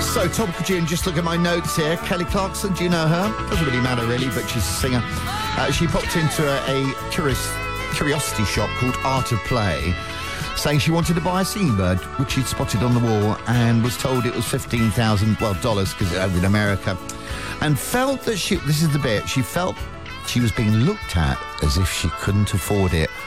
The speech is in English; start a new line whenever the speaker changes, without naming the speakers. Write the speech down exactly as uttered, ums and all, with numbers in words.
So, topical tune, just look at my notes here. Kelly Clarkson, do you know her? Doesn't really matter, really, but she's a singer. Uh, she popped into a, a curious, curiosity shop called Art of Play, saying she wanted to buy a singing bird, which she'd spotted on the wall, and was told it was fifteen thousand, well, dollars, because it's over in America, and felt that she, this is the bit, she felt she was being looked at as if she couldn't afford it.